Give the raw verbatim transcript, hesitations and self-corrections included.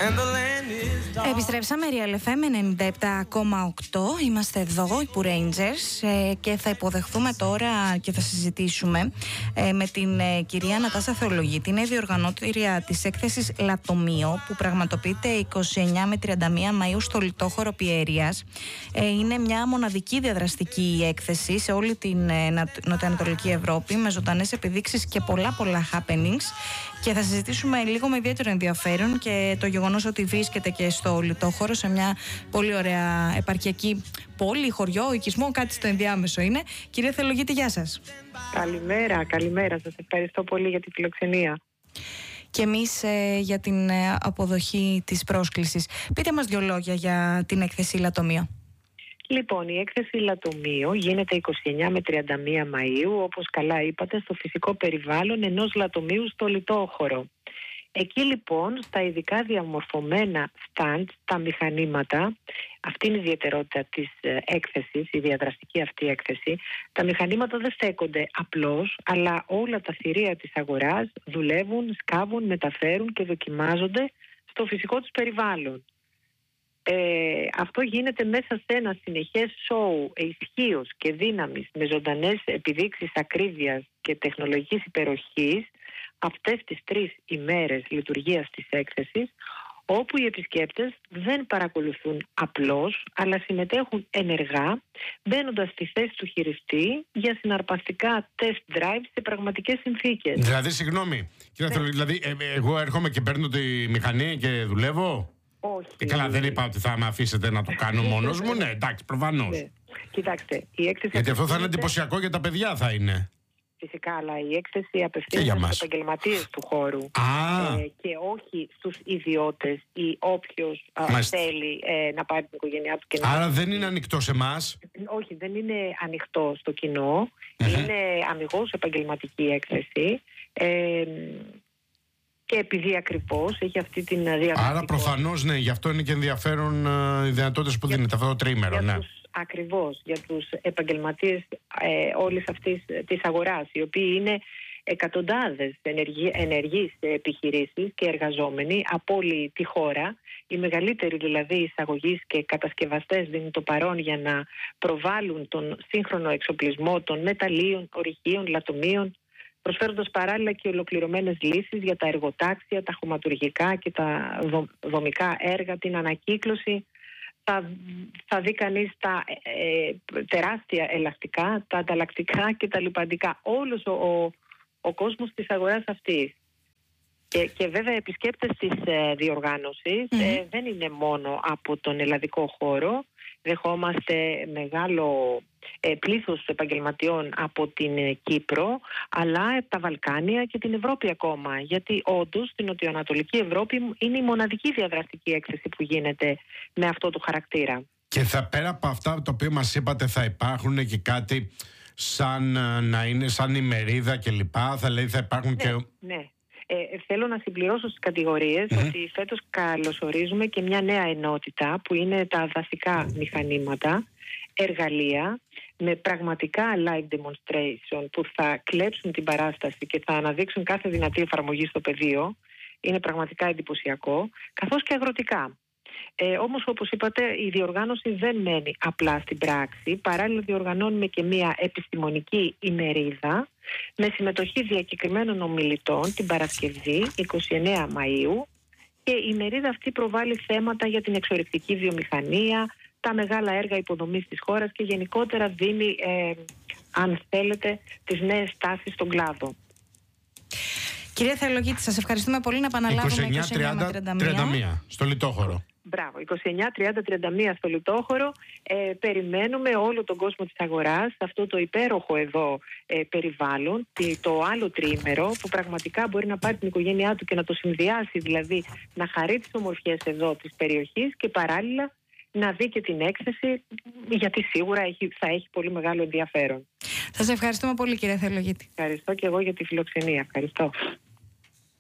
Επιστρέψαμε, Real εφ εμ ενενήντα επτά κόμμα οκτώ. Είμαστε εδώ, οι Poo Rangers, και θα υποδεχθούμε τώρα και θα συζητήσουμε με την κυρία Νατάσα Θεολογίτη. Είναι διοργανώτρια της έκθεσης Λατομείο, που πραγματοποιείται είκοσι εννέα με τριάντα μία Μαΐου στο Λιτόχωρο Πιέρειας. Είναι μια μοναδική διαδραστική έκθεση σε όλη την νοτιοανατολική Ευρώπη, με ζωντανές επιδείξεις και πολλά πολλά happenings. Και θα συζητήσουμε λίγο με ιδιαίτερο ενδιαφέρον και το γεγονός ότι βρίσκεται και στο Λιτόχωρο, σε μια πολύ ωραία επαρχιακή πόλη, χωριό, οικισμό, κάτι στο ενδιάμεσο είναι. Κυρία Θεολογίτη, γεια σας. Καλημέρα, καλημέρα. Σας ευχαριστώ πολύ για τη φιλοξενία. Και εμείς ε, για την ε, αποδοχή της πρόσκλησης. Πείτε μας δύο λόγια για την έκθεση Λατομείο. Λοιπόν, η έκθεση Λατομείο γίνεται είκοσι εννέα με τριάντα μία Μαΐου, όπως καλά είπατε, στο φυσικό περιβάλλον ενός λατομείου στο Λιτόχωρο. Εκεί λοιπόν, στα ειδικά διαμορφωμένα stand, τα μηχανήματα, αυτή είναι η ιδιαιτερότητα της έκθεσης, η διαδραστική αυτή έκθεση, τα μηχανήματα δεν στέκονται απλώς, αλλά όλα τα θηρία της αγοράς δουλεύουν, σκάβουν, μεταφέρουν και δοκιμάζονται στο φυσικό τους περιβάλλον. Ε, αυτό γίνεται μέσα σε ένα συνεχές σοου ισχύος και δύναμης, με ζωντανές επιδείξεις ακρίβειας και τεχνολογικής υπεροχής, αυτές τις τρεις ημέρες λειτουργίας της έκθεσης, όπου οι επισκέπτες δεν παρακολουθούν απλώς, αλλά συμμετέχουν ενεργά, μπαίνοντας στη θέση του χειριστή για συναρπαστικά test drive σε πραγματικές συνθήκες. Δηλαδή, συγγνώμη, κύριε ναι. δηλαδή, ε, εγώ έρχομαι και παίρνω τη μηχανή και δουλεύω. Όχι. Ε, καλά, δεν είπα ότι θα με αφήσετε να το κάνω μόνος μου. Ναι, εντάξει, προφανώς. Ναι. Κοιτάξτε, η έκθεση. Γιατί αυτό θα είναι εντυπωσιακό για τα παιδιά, θα είναι. Φυσικά, αλλά η έκθεση απευθύνεται στους επαγγελματίες του χώρου ε, και όχι στους ιδιώτες ή όποιος α, θέλει ε, να πάρει την οικογένειά του και να... Άρα δεν είναι ανοιχτό σε εμάς. Όχι, δεν είναι ανοιχτό στο κοινό. Mm-hmm. Είναι αμιγώς επαγγελματική έκθεση. Ε, Και επειδή ακριβώς έχει αυτή την διαδικασία. Άρα προφανώς ναι, γι' αυτό είναι και ενδιαφέρον uh, οι δυνατότητες που δίνεται αυτό το τρίμερο. Για ναι. τους, ακριβώς, για τους επαγγελματίες ε, όλης αυτής της αγοράς, οι οποίοι είναι εκατοντάδες ενεργοί, ενεργείς επιχειρήσεις και εργαζόμενοι από όλη τη χώρα. Οι μεγαλύτεροι δηλαδή εισαγωγείς και κατασκευαστές δίνουν το παρόν για να προβάλλουν τον σύγχρονο εξοπλισμό των μεταλλίων, ορυχείων, λατομείων, προσφέροντας παράλληλα και ολοκληρωμένες λύσεις για τα εργοτάξια, τα χωματουργικά και τα δομικά έργα, την ανακύκλωση. Θα, θα δει κανείς τα ε, τεράστια ελαστικά, τα ανταλλακτικά και τα λιπαντικά. Όλος ο, ο, ο κόσμος της αγοράς αυτής. Και, και βέβαια επισκέπτες της ε, διοργάνωσης mm-hmm. ε, δεν είναι μόνο από τον ελλαδικό χώρο. Δεχόμαστε μεγάλο ε, πλήθος επαγγελματιών από την ε, Κύπρο, αλλά από τα Βαλκάνια και την Ευρώπη ακόμα. Γιατί όντως στην νοτιοανατολική Ευρώπη είναι η μοναδική διαδραστική έκθεση που γίνεται με αυτό το χαρακτήρα. Και θα πέρα από αυτά τα οποία μας είπατε, θα υπάρχουν και κάτι σαν να είναι σαν ημερίδα κλπ. Θα λέει θα υπάρχουν ναι, και... Ναι. Ε, θέλω να συμπληρώσω στις κατηγορίες mm-hmm. ότι φέτος καλωσορίζουμε και μια νέα ενότητα που είναι τα δασικά μηχανήματα, εργαλεία με πραγματικά live demonstration που θα κλέψουν την παράσταση και θα αναδείξουν κάθε δυνατή εφαρμογή στο πεδίο. Είναι πραγματικά εντυπωσιακό, καθώς και αγροτικά. Ε, όμως, όπως είπατε, η διοργάνωση δεν μένει απλά στην πράξη. Παράλληλα διοργανώνουμε και μια επιστημονική ημερίδα με συμμετοχή διακεκριμένων ομιλητών την Παρασκευή είκοσι εννέα Μαΐου, και η ημερίδα αυτή προβάλλει θέματα για την εξορρυκτική βιομηχανία, τα μεγάλα έργα υποδομής της χώρας και γενικότερα δίνει, ε, αν θέλετε, τις νέες τάσεις στον κλάδο. Κυρία Θεολογίτη, σας ευχαριστούμε πολύ. Να επαναλάβουμε είκοσι εννέα τριάντα τριάντα μία στο Λιτόχωρο. Μπράβο, είκοσι εννέα τριάντα τριάντα μία στο Λιτόχωρο. Ε, περιμένουμε όλο τον κόσμο της αγοράς, αυτό το υπέροχο εδώ ε, περιβάλλον, το άλλο τριήμερο που πραγματικά μπορεί να πάρει την οικογένειά του και να το συνδυάσει, δηλαδή να χαρεί τις ομορφιές εδώ της περιοχής και παράλληλα να δει και την έκθεση, γιατί σίγουρα έχει, θα έχει πολύ μεγάλο ενδιαφέρον. Σας ευχαριστούμε πολύ, κυρία Θεολογίτη. Ευχαριστώ και εγώ για τη φιλοξενία. Ευχαριστώ.